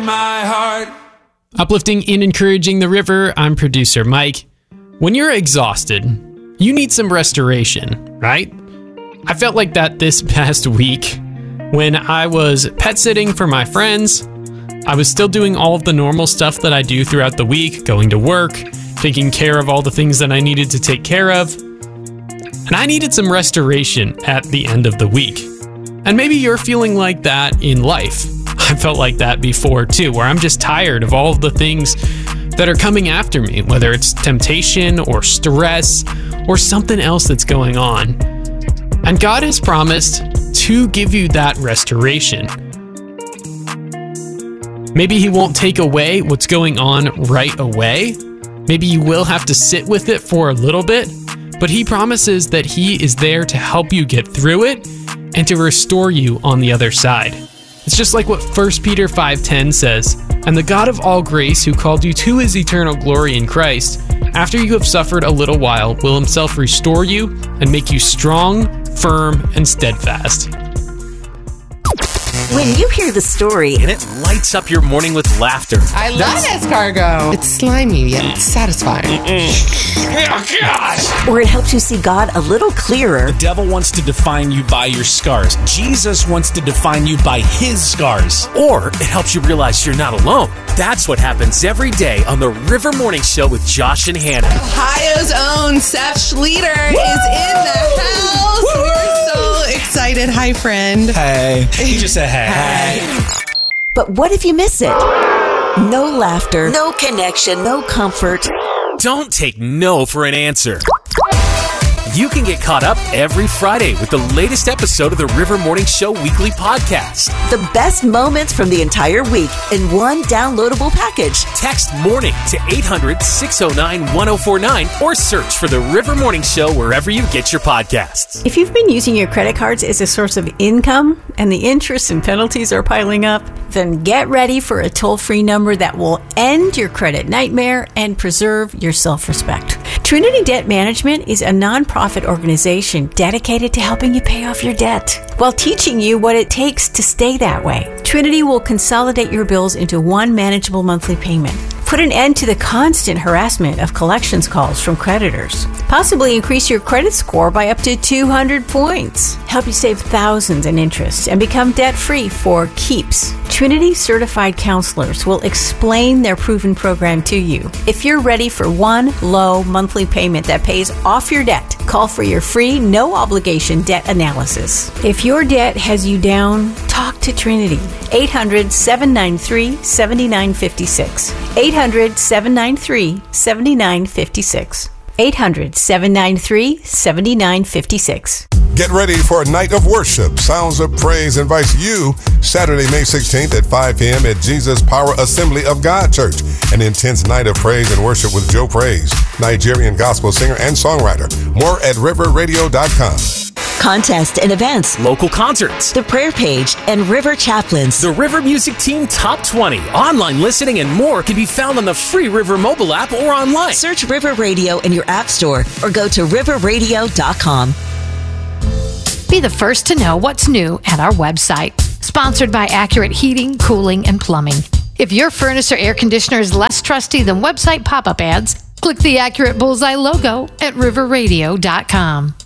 my heart. Uplifting and encouraging the river, I'm producer Mike. When you're exhausted, you need some restoration, right? I felt like that this past week when I was pet sitting for my friends. I was still doing all of the normal stuff that I do throughout the week, going to work, taking care of all the things that I needed to take care of. And I needed some restoration at the end of the week. And maybe you're feeling like that in life. I felt like that before too, where I'm just tired of all of the things that are coming after me, whether it's temptation or stress or something else that's going on. And God has promised to give you that restoration. Maybe He won't take away what's going on right away. Maybe you will have to sit with it for a little bit, but He promises that He is there to help you get through it and to restore you on the other side. It's just like what 1 Peter 5:10 says, "And the God of all grace, who called you to His eternal glory in Christ, after you have suffered a little while, will Himself restore you and make you strong, firm, and steadfast." When you hear the story, and it lights up your morning with laughter. I love escargot. It's slimy yet satisfying. Oh, gosh! Or it helps you see God a little clearer. The devil wants to define you by your scars. Jesus wants to define you by His scars. Or it helps you realize you're not alone. That's what happens every day on the River Morning Show with Josh and Hannah. Ohio's own Seth Schleter is in the house. We're so excited. Hi, friend. Hey. You just said hey. But what if you miss it? No laughter, no connection, no comfort. Don't take no for an answer. You can get caught up every Friday with the latest episode of the River Morning Show weekly podcast. The best moments from the entire week in one downloadable package. Text MORNING to 800-609-1049 or search for the River Morning Show wherever you get your podcasts. If you've been using your credit cards as a source of income and the interest and penalties are piling up, then get ready for a toll-free number that will end your credit nightmare and preserve your self-respect. Trinity Debt Management is a nonprofit organization dedicated to helping you pay off your debt while teaching you what it takes to stay that way. Trinity will consolidate your bills into one manageable monthly payment. Put an end to the constant harassment of collections calls from creditors. Possibly increase your credit score by up to 200 points. Help you save thousands in interest and become debt-free for keeps. Trinity certified counselors will explain their proven program to you. If you're ready for one low monthly payment that pays off your debt, call for your free, no-obligation debt analysis. If your debt has you down, talk to Trinity. 800-793-7956. 800-793-7956. 800-793-7956. Get ready for a night of worship. Sounds of Praise invites you Saturday, May 16th at 5 p.m. at Jesus Power Assembly of God Church. An intense night of praise and worship with Joe Praise, Nigerian gospel singer and songwriter. More at riverradio.com. Contest and events, local concerts, the prayer page, and River Chaplains. The River Music Team Top 20, online listening, and more can be found on the free River mobile app or online. Search River Radio in your app store or go to riverradio.com. Be the first to know what's new at our website. Sponsored by Accurate Heating, Cooling, and Plumbing. If your furnace or air conditioner is less trusty than website pop-up ads, click the Accurate Bullseye logo at riverradio.com.